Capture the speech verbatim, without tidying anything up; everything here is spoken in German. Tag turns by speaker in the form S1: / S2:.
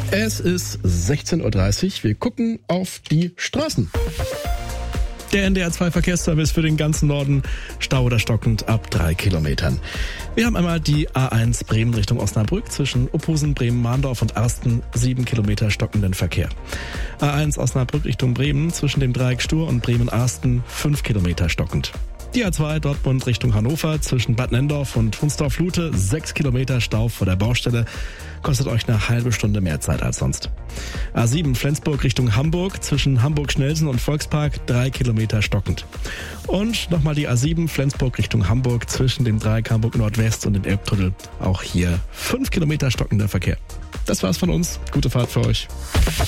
S1: Es ist sechzehn Uhr dreißig. Wir gucken auf die Straßen. Der N D R zwei Verkehrsservice für den ganzen Norden. Stau oder stockend ab drei Kilometern. Wir haben einmal die A eins Bremen Richtung Osnabrück zwischen Uphusen, Bremen-Mahndorf und Arsten. sieben Kilometer stockenden Verkehr. A eins Osnabrück Richtung Bremen zwischen dem Dreieck Stur und Bremen-Arsten. fünf Kilometer stockend. Die A zwei Dortmund Richtung Hannover zwischen Bad Nendorf und Hunsdorf-Lute. sechs Kilometer Stau vor der Baustelle. Kostet euch eine halbe Stunde mehr Zeit als sonst. A sieben Flensburg Richtung Hamburg zwischen Hamburg-Schnelsen und Volkspark. drei Kilometer stockend. Und nochmal die A sieben Flensburg Richtung Hamburg zwischen dem Dreieck Hamburg Nordwest und dem Elbtunnel. Auch hier fünf Kilometer stockender Verkehr. Das war's von uns. Gute Fahrt für euch.